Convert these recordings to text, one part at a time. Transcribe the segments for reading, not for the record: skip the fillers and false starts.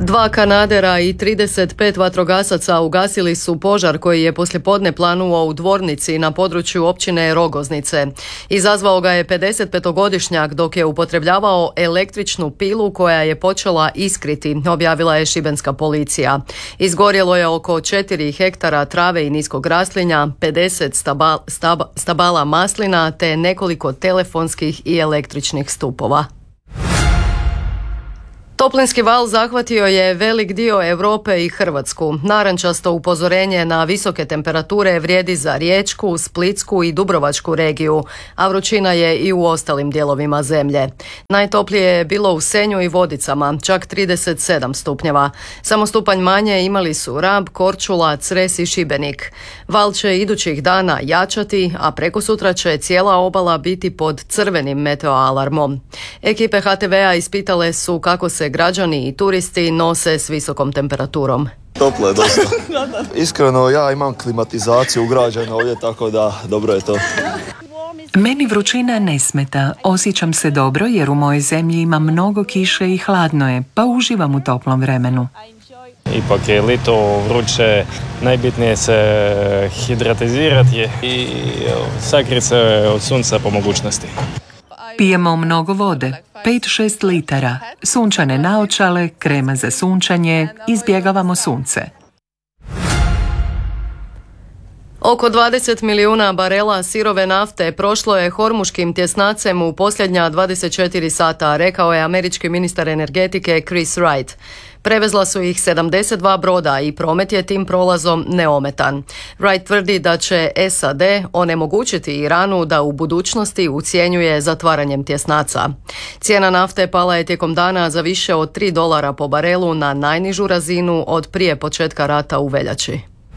2 kanadera i 35 vatrogasaca ugasili su požar koji je poslijepodne planuo u Dvornici na području općine Rogoznice. Izazvao ga je 55-godišnjak dok je upotrebljavao električnu pilu koja je počela iskriti, objavila je šibenska policija. Izgorjelo je oko 4 hektara trave i niskog raslinja, 50 stabala maslina te nekoliko telefonskih i električnih stupova. Toplinski val zahvatio je velik dio Europe i Hrvatsku. Narančasto upozorenje na visoke temperature vrijedi za Riječku, Splitsku i Dubrovačku regiju, a vrućina je i u ostalim dijelovima zemlje. Najtoplije je bilo u Senju i Vodicama, čak 37 stupnjeva. Samo stupanj manje imali su Rab, Korčula, Cres i Šibenik. Val će idućih dana jačati, a prekosutra će cijela obala biti pod crvenim meteoalarmom. Ekipe HTV-a ispitale su kako se građani i turisti nose s visokom temperaturom. Toplo je dosta. Iskreno, ja imam klimatizaciju ugrađenu ovdje, tako da dobro je to. Meni vrućina ne smeta. Osjećam se dobro jer u mojoj zemlji ima mnogo kiše i hladno je, pa uživam u toplom vremenu. Ipak je lito vruće, najbitnije se hidratizirati i sakriti se od sunca po mogućnosti. Pijemo mnogo vode, 5-6 litara, sunčane naočale, krema za sunčanje, izbjegavamo sunce. Oko 20 milijuna barela sirove nafte prošlo je hormuškim tjesnacem u posljednja 24 sata, rekao je američki ministar energetike Chris Wright. Prevezla su ih 72 broda i promet je tim prolazom neometan. Wright tvrdi da će SAD onemogućiti Iranu da u budućnosti ucjenjuje zatvaranjem tjesnaca. Cijena nafte pala je tijekom dana za više od $3 po barelu na najnižu razinu od prije početka rata u veljači.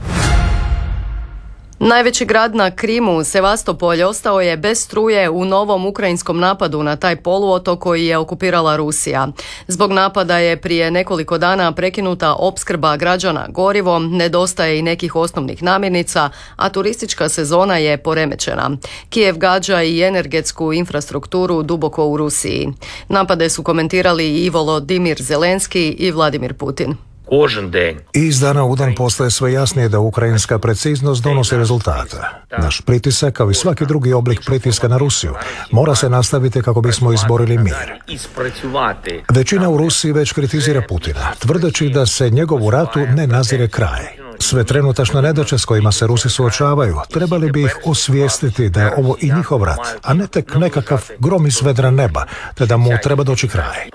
Najveći grad na Krimu, Sevastopolj, ostao je bez struje u novom ukrajinskom napadu na taj poluotok koji je okupirala Rusija. Zbog napada je prije nekoliko dana prekinuta opskrba građana gorivom, nedostaje i nekih osnovnih namirnica, a turistička sezona je poremećena. Kijev gađa i energetsku infrastrukturu duboko u Rusiji. Napade su komentirali i Volodimir Zelenski i Vladimir Putin. Iz dana u dan postaje sve jasnije da ukrajinska preciznost donosi rezultate. Naš pritisak, kao i svaki drugi oblik pritiska na Rusiju, mora se nastaviti kako bismo izborili mir. Većina u Rusiji već kritizira Putina, tvrdeći da se njegovu ratu ne nazire kraj. Sve trenutačne nedaće s kojima se Rusi suočavaju, trebali bi ih osvijestiti da je ovo i njihov rat, a ne tek nekakav grom iz vedra neba, te da mu treba doći kraj.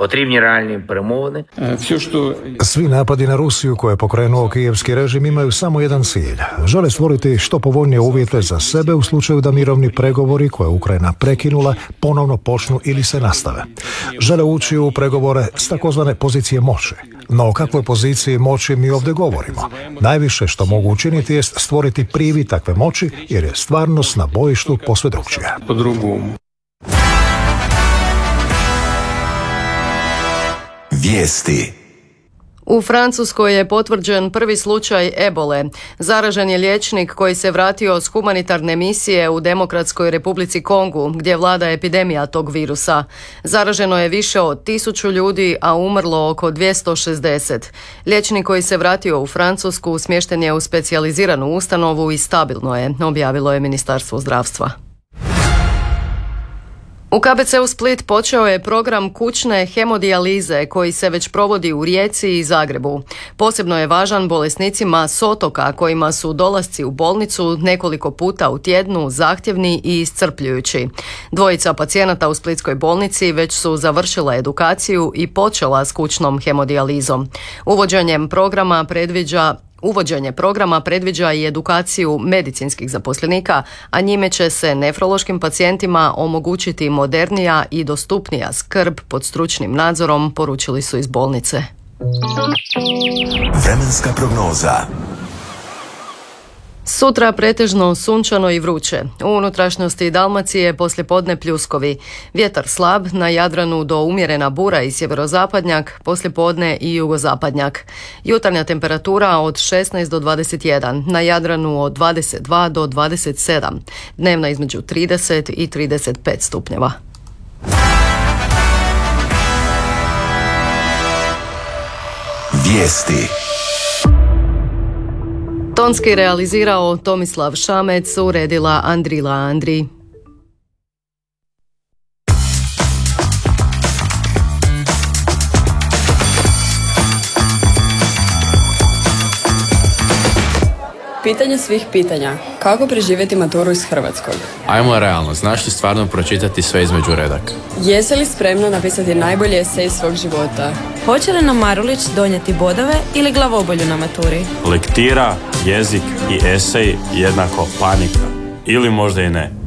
Svi napadi na Rusiju koje je pokrenuo kijevski režim imaju samo jedan cilj. Žele stvoriti što povoljnije uvjete za sebe u slučaju da mirovni pregovori koje je Ukrajina prekinula ponovno počnu ili se nastave. Žele ući u pregovore s takozvane pozicije moći. No o kakvoj poziciji moći mi ovdje govorimo? Najviše što mogu učiniti jest stvoriti privid takve moći, jer je stvarnost na bojištu posve drukčija. Vijesti. U Francuskoj je potvrđen prvi slučaj ebole. Zaražen je liječnik koji se vratio s humanitarne misije u Demokratskoj Republici Kongu, gdje vlada epidemija tog virusa. Zaraženo je više od 1000 ljudi, a umrlo oko 260. Liječnik koji se vratio u Francusku smješten je u specijaliziranu ustanovu i stabilno je, objavilo je Ministarstvo zdravstva. U KBC-u Split počeo je program kućne hemodijalize koji se već provodi u Rijeci i Zagrebu. Posebno je važan bolesnicima s otoka kojima su dolasci u bolnicu nekoliko puta u tjednu zahtjevni i iscrpljujući. 2 pacijenata u splitskoj bolnici već su završila edukaciju i počela s kućnom hemodijalizom. Uvođenje programa predviđa i edukaciju medicinskih zaposlenika, a njime će se nefrološkim pacijentima omogućiti modernija i dostupnija skrb pod stručnim nadzorom, poručili su iz bolnice. Vremenska prognoza. Sutra pretežno sunčano i vruće. U unutrašnjosti Dalmacije poslijepodne pljuskovi. Vjetar slab, na Jadranu do umjerena bura i sjeverozapadnjak, poslijepodne i jugozapadnjak. Jutarnja temperatura od 16 do 21, na Jadranu od 22 do 27, dnevna između 30 i 35 stupnjeva. Vijesti. Tonski realizirao Tomislav Šamec, uredila Andrila Andri. Pitanje svih pitanja. Kako preživjeti maturu iz hrvatskog? Ajmo realno, znaš li stvarno pročitati sve između redaka? Jesi li spremna napisati najbolji esej svog života? Hoće li nam Marulić donijeti bodove ili glavobolju na maturi? Lektira, jezik i esej jednako panika. Ili možda i ne.